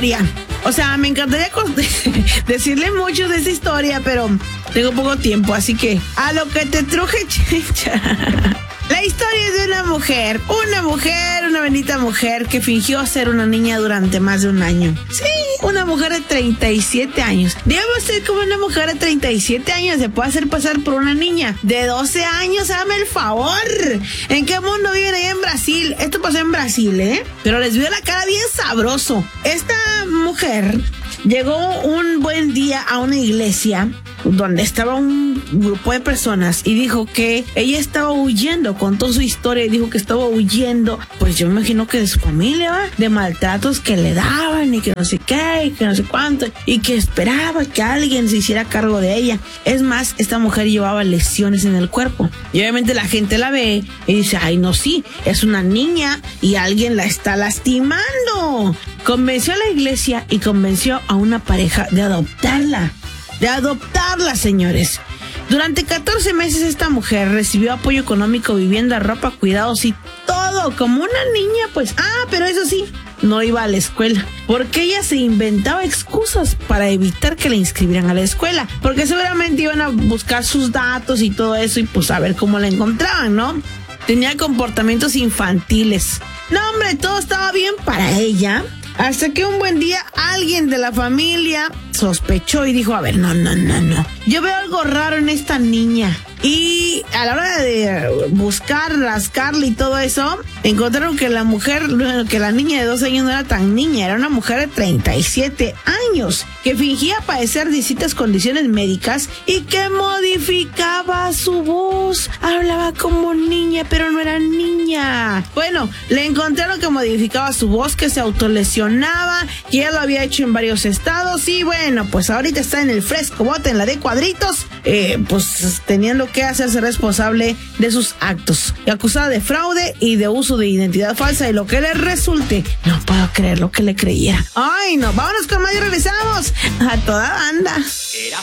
historia. O sea, me encantaría decirle mucho de esa historia, pero tengo poco tiempo, así que a lo que te truje, chicha. La historia es de una bendita mujer que fingió ser una niña durante más de un año. Sí, una mujer de 37 años. Digamos ser como una mujer de 37 años se puede hacer pasar por una niña de 12 años, hágame el favor. ¿En qué mundo viven ahí en Brasil? Esto pasó en Brasil, pero les vio la cara bien sabroso. Esta mujer llegó un buen día a una iglesia donde estaba un grupo de personas y dijo que ella estaba huyendo, contó su historia y dijo que estaba huyendo, pues yo me imagino que de su familia, ¿va? De maltratos que le daban y que no sé qué y que no sé cuánto, y que esperaba que alguien se hiciera cargo de ella. Es más, esta mujer llevaba lesiones en el cuerpo y obviamente la gente la ve y dice, ay no, sí, es una niña y alguien la está lastimando. Convenció a la iglesia y convenció a una pareja de adoptarla, señores. Durante 14 meses esta mujer recibió apoyo económico, vivienda, ropa, cuidados y todo, como una niña, pues. Pero eso sí, no iba a la escuela, porque ella se inventaba excusas para evitar que la inscribieran a la escuela, porque seguramente iban a buscar sus datos y todo eso y pues a ver cómo la encontraban, ¿no? Tenía comportamientos infantiles. No, hombre, todo estaba bien para ella, hasta que un buen día alguien de la familia sospechó y dijo, a ver, no. Yo veo algo raro en esta niña. Y a la hora de buscar, rascarle y todo eso, encontraron que que la niña de 12 años no era tan niña, era una mujer de 37 años, que fingía padecer distintas condiciones médicas y que modificaba su voz. Hablaba como niña, pero no era niña. Bueno, le encontraron que modificaba su voz, que se autolesionaba, que ya lo había hecho en varios estados y bueno, pues ahorita está en el fresco bote, en la de cuadritos, pues teniendo que hacerse responsable de sus actos, y acusada de fraude y de uso de identidad falsa y lo que le resulte. No puedo creer lo que le creía. Ay, no, vámonos con más y regresamos a toda banda.